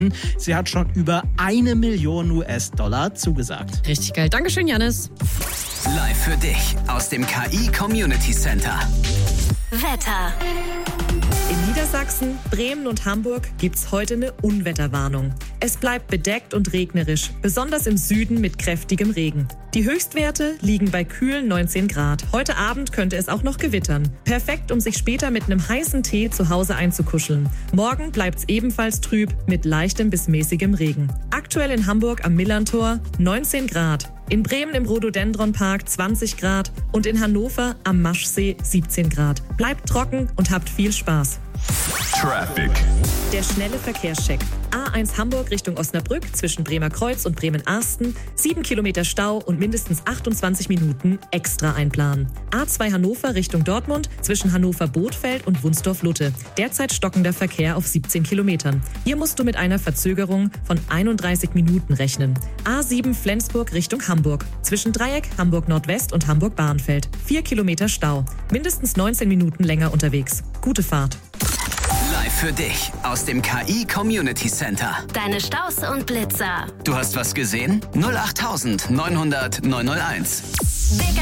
Sie hat schon über 1 Million US-Dollar zugesagt. Richtig geil. Dankeschön, Jannis. Live für dich aus dem KI Community Center. Wetter. In Niedersachsen, Bremen und Hamburg gibt's heute eine Unwetterwarnung. Es bleibt bedeckt und regnerisch, besonders im Süden mit kräftigem Regen. Die Höchstwerte liegen bei kühlen 19 Grad. Heute Abend könnte es auch noch gewittern. Perfekt, um sich später mit einem heißen Tee zu Hause einzukuscheln. Morgen bleibt's ebenfalls trüb mit leichtem bis mäßigem Regen. Aktuell in Hamburg am Millerntor 19 Grad. In Bremen im Rhododendronpark 20 Grad und in Hannover am Maschsee 17 Grad. Bleibt trocken und habt viel Spaß. Traffic. Der schnelle Verkehrscheck. A1 Hamburg Richtung Osnabrück zwischen Bremer Kreuz und Bremen-Arsten. 7 Kilometer Stau und mindestens 28 Minuten extra einplanen. A2 Hannover Richtung Dortmund zwischen Hannover-Bothfeld und Wunsdorf-Lutte. Derzeit stockender Verkehr auf 17 Kilometern. Hier musst du mit einer Verzögerung von 31 Minuten rechnen. A7 Flensburg Richtung Hamburg. Zwischen Dreieck, Hamburg-Nordwest und Hamburg-Bahnfeld. 4 Kilometer Stau. Mindestens 19 Minuten länger unterwegs. Gute Fahrt. Live für dich aus dem KI Community Center. Deine Staus und Blitzer. Du hast was gesehen? 08900 901.